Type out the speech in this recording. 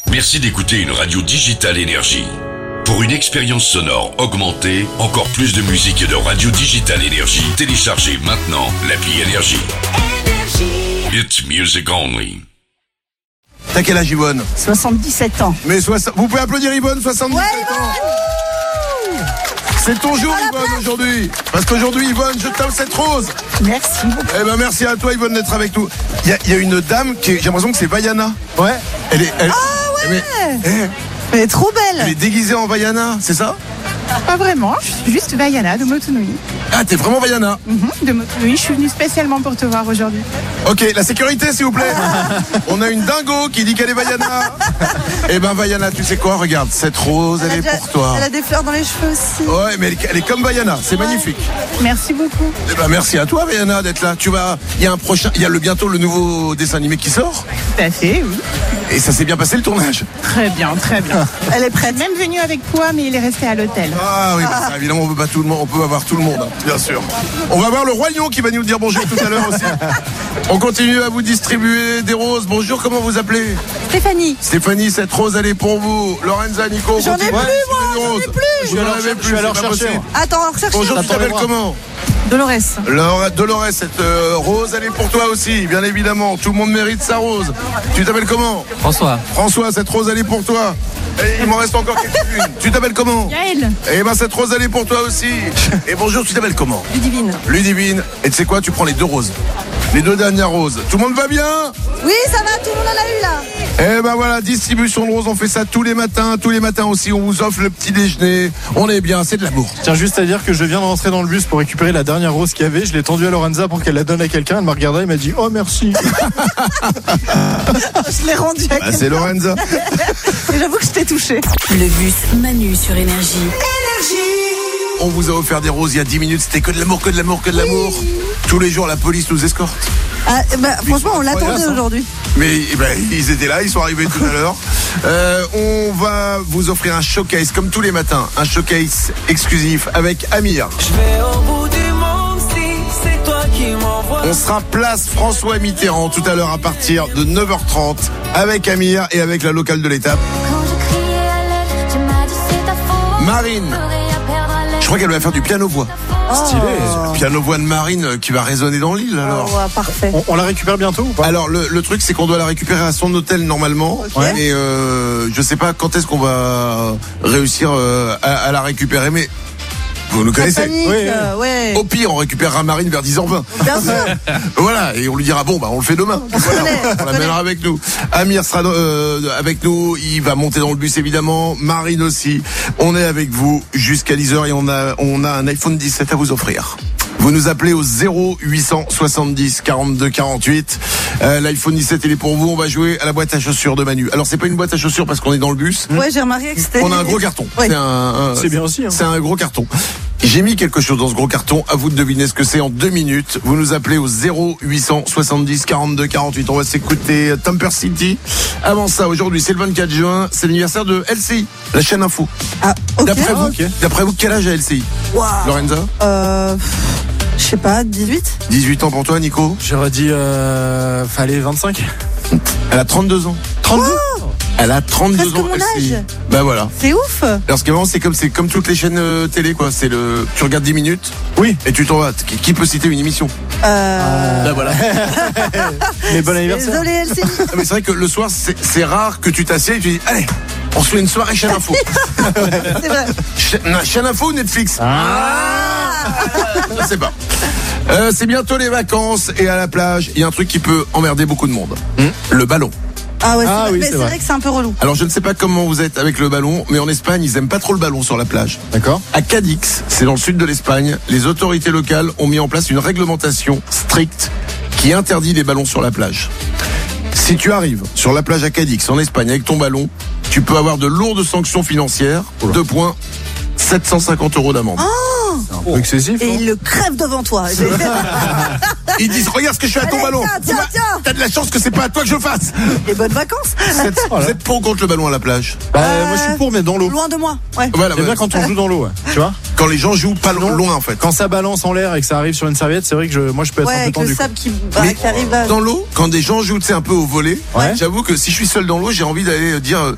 Merci d'écouter une radio Digital Énergie. Pour une expérience sonore augmentée, encore plus de musique et de radio Digital Énergie, téléchargez maintenant l'appli Énergie. It's music only. T'as quel âge, Yvonne? 77 ans. Mais vous pouvez applaudir Yvonne, 77 ans. C'est ton jour, Yvonne, aujourd'hui. Parce qu'aujourd'hui, Yvonne, je t'offre cette rose. Merci beaucoup. Eh ben, merci à toi, Yvonne, d'être avec nous. Il y a une dame j'ai l'impression que c'est Vaiana. Ouais. Elle est trop belle. elle est déguisée en Vaiana, c'est ça? Pas vraiment, je suis juste Vaiana de Motunui. Ah, t'es vraiment Vaiana. De Motunui, je suis venue spécialement pour te voir aujourd'hui. Ok, la sécurité, s'il vous plaît. On a une dingo qui dit qu'elle est Vaiana. Eh ben, Vaiana, tu sais quoi? Regarde, cette rose, elle est pour toi. Elle a des fleurs dans les cheveux aussi. Ouais, mais elle est comme Vaiana, c'est magnifique. Merci beaucoup. Eh ben, merci à toi, Vaiana, d'être là. Il y a bientôt le nouveau dessin animé qui sort. Tout à fait, oui. Et ça s'est bien passé le tournage. Très bien, très bien. Elle est prête. Même venu avec Poids, mais il est resté à l'hôtel. Ah oui, bah ça, évidemment, on peut avoir tout le monde, hein, bien sûr. On va voir le Roi Lion qui va nous dire bonjour tout à l'heure aussi. On continue à vous distribuer des roses. Bonjour, comment vous appelez? Stéphanie. Stéphanie, cette rose, elle est pour vous. Lorenza, Nico, J'en ai continue. plus, moi, J'en ai plus. Je suis allé en chercher. Attends, recherche. Bonjour, tu t'appelles comment? Dolores. Dolores, cette rose, elle est pour toi aussi, bien évidemment. Tout le monde mérite sa rose. Tu t'appelles comment? François. François, cette rose, elle est pour toi. Et il m'en reste encore quelques-unes. Tu t'appelles comment? Yael. Eh ben, cette rose, elle est pour toi aussi. Et bonjour, tu t'appelles comment? Ludivine. Ludivine. Et tu sais quoi? Tu prends les deux roses. Les deux dernières roses. Tout le monde va bien? Oui, ça va, tout le monde en a eu là. Eh ben voilà, distribution de roses, on fait ça tous les matins aussi, on vous offre le petit déjeuner. On est bien, c'est de l'amour. Tiens, juste à dire que je viens de rentrer dans le bus pour récupérer la dernière rose qu'il y avait. Je l'ai tendue à Lorenza pour qu'elle la donne à quelqu'un. Elle m'a regardé, elle m'a dit oh merci. Je l'ai rendu à quelqu'un. C'est Lorenza. Et j'avoue que je t'ai touché. Le bus Manu sur Énergie. On vous a offert des roses il y a 10 minutes, c'était que de l'amour, que de l'amour, que de l'amour. Tous les jours, la police nous escorte. Ah, franchement, on l'attendait hein. aujourd'hui. Mais ils étaient là, ils sont arrivés tout à l'heure. On va vous offrir un showcase, comme tous les matins, un showcase exclusif avec Amir. Je vais au bout du monde si c'est toi qui m'envoies. On sera place François Mitterrand tout à l'heure à partir de 9h30 avec Amir et avec la locale de l'étape. Marine. Je crois qu'elle va faire du piano-voix. Stylé. Piano-voix de Marine qui va résonner dans l'île alors. Oh, ouais, parfait. On la récupère bientôt ou pas? Alors le truc c'est qu'on doit la récupérer à son hôtel normalement. Okay. Et je sais pas quand est-ce qu'on va réussir à la récupérer, mais vous nous connaissez. Panique, ouais. Au pire, on récupérera Marine vers 10h20. Bien sûr. Voilà, et on lui dira on le fait demain. On l'amènera avec nous. Amir sera avec nous, il va monter dans le bus évidemment, Marine aussi. On est avec vous jusqu'à 10h et on a un iPhone 17 à vous offrir. Vous nous appelez au 0870 42 48. L'iPhone 17 il est pour vous. On va jouer à la boîte à chaussures de Manu. Alors c'est pas une boîte à chaussures parce qu'on est dans le bus. Ouais, j'ai remarqué que c'était. On a un gros carton. Ouais. C'est bien aussi. Hein. C'est un gros carton. J'ai mis quelque chose dans ce gros carton. À vous de deviner ce que c'est en 2 minutes. Vous nous appelez au 0870 42 48. On va s'écouter Tamper City. Avant ça, aujourd'hui, c'est le 24 juin. C'est l'anniversaire de LCI, la chaîne info. Ah, ok. D'après vous, quel âge a LCI? Wow. Lorenza? Je sais pas, 18? 18 ans pour toi, Nico? J'aurais dit fallait 25. Elle a 32 ans. 32. Elle a 32 Presque ans. mon LCI. âge. Bah voilà. C'est ouf. Alors ce qui est marrant, c'est comme toutes les chaînes télé, quoi. Tu regardes 10 minutes. Oui. Et tu t'en vas. Qui peut citer une émission? Bah voilà. Mais bon anniversaire. Désolé, LCI. Non, mais c'est vrai que le soir, c'est rare que tu t'assieds et tu dis allez, on se fait une soirée chaîne info. C'est vrai. Chaîne info ou Netflix? Je sais pas. C'est bientôt les vacances et à la plage, il y a un truc qui peut emmerder beaucoup de monde. Le ballon. Ah ouais, Ah c'est oui, mais c'est c'est vrai. vrai que c'est un peu relou. Alors je ne sais pas comment vous êtes avec le ballon, mais en Espagne, ils aiment pas trop le ballon sur la plage. D'accord. À Cadix, c'est dans le sud de l'Espagne, les autorités locales ont mis en place une réglementation stricte qui interdit les ballons sur la plage. Si tu arrives sur la plage à Cadix, en Espagne, avec ton ballon, tu peux avoir de lourdes sanctions financières. 2 points, 750 € d'amende. C'est un peu excessif. Et non il le crève devant toi. Ils disent, regarde ce que je fais à ton Allez, ballon. tiens, T'as de la chance que c'est pas à toi que je le fasse. Et bonnes vacances. Vous êtes pour ou contre le ballon à la plage? Moi je suis pour, mais dans l'eau. Loin de moi. Ouais. Voilà, J'aime bien quand on joue dans l'eau, ouais. Tu vois. quand les gens jouent pas Non. loin en fait. Quand ça balance en l'air et que ça arrive sur une serviette, c'est vrai que moi je peux être Ouais, un peu avec le tendu. sable qui Mais arrive là. dans l'eau, quand des gens jouent un peu au volley, Ouais. j'avoue que si je suis seul dans l'eau, j'ai envie d'aller dire